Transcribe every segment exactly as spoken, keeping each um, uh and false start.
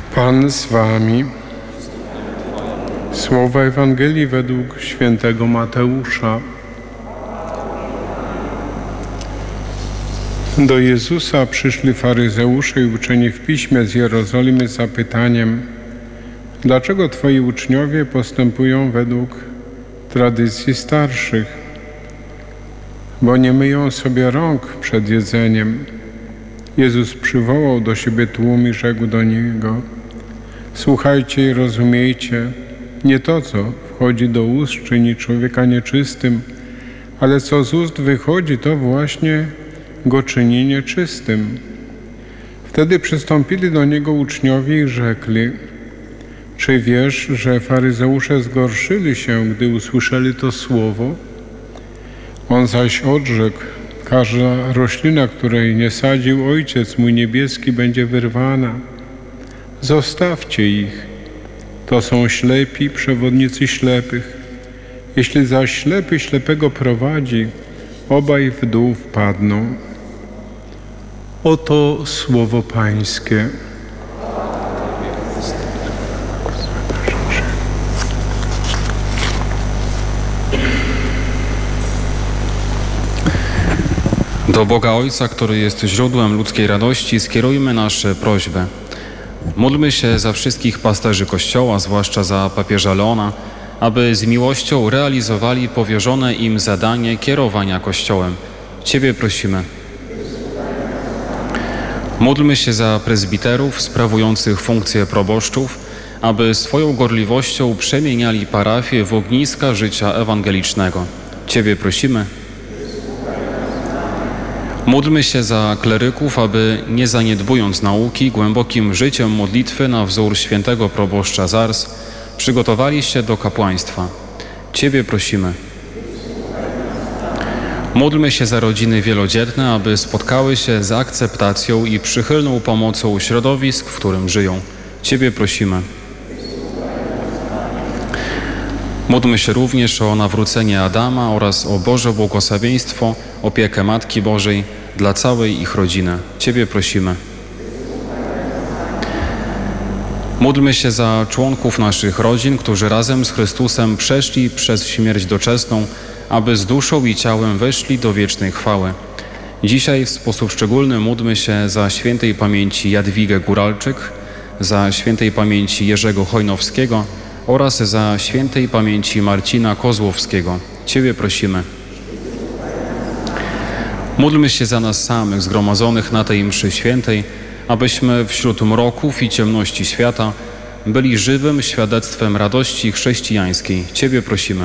Pan z wami. Słowa Ewangelii według świętego Mateusza. Do Jezusa przyszli faryzeusze i uczeni w piśmie z Jerozolimy z zapytaniem: dlaczego twoi uczniowie postępują według tradycji starszych, bo nie myją sobie rąk przed jedzeniem? Jezus przywołał do siebie tłum i rzekł do niego: słuchajcie i rozumiejcie, nie to, co wchodzi do ust, czyni człowieka nieczystym, ale co z ust wychodzi, to właśnie go czyni nieczystym. Wtedy przystąpili do niego uczniowie i rzekli: czy wiesz, że faryzeusze zgorszyli się, gdy usłyszeli to słowo? On zaś odrzekł: każda roślina, której nie sadził Ojciec mój niebieski, będzie wyrwana. Zostawcie ich. To są ślepi, przewodnicy ślepych. Jeśli zaś ślepy ślepego prowadzi, obaj w dół wpadną. Oto słowo Pańskie. Do Boga Ojca, który jest źródłem ludzkiej radości, skierujmy nasze prośby. Módlmy się za wszystkich pasterzy Kościoła, zwłaszcza za papieża Leona, aby z miłością realizowali powierzone im zadanie kierowania Kościołem. Ciebie prosimy. Módlmy się za prezbiterów sprawujących funkcję proboszczów, aby swoją gorliwością przemieniali parafię w ogniska życia ewangelicznego. Ciebie prosimy. Módlmy się za kleryków, aby nie zaniedbując nauki, głębokim życiem modlitwy na wzór świętego proboszcza z Ars, przygotowali się do kapłaństwa. Ciebie prosimy. Módlmy się za rodziny wielodzietne, aby spotkały się z akceptacją i przychylną pomocą środowisk, w którym żyją. Ciebie prosimy. Módlmy się również o nawrócenie Adama oraz o Boże błogosławieństwo, opiekę Matki Bożej dla całej ich rodziny. Ciebie prosimy. Módlmy się za członków naszych rodzin, którzy razem z Chrystusem przeszli przez śmierć doczesną, aby z duszą i ciałem weszli do wiecznej chwały. Dzisiaj w sposób szczególny módlmy się za świętej pamięci Jadwigę Góralczyk, za świętej pamięci Jerzego Hojnowskiego oraz za świętej pamięci Marcina Kozłowskiego. Ciebie prosimy. Módlmy się za nas samych zgromadzonych na tej mszy świętej, abyśmy wśród mroków i ciemności świata byli żywym świadectwem radości chrześcijańskiej. Ciebie prosimy.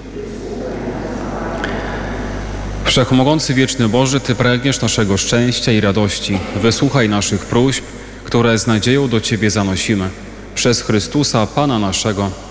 Wszechmogący wieczny Boże, Ty pragniesz naszego szczęścia i radości. Wysłuchaj naszych próśb, które z nadzieją do Ciebie zanosimy. Przez Chrystusa, Pana naszego.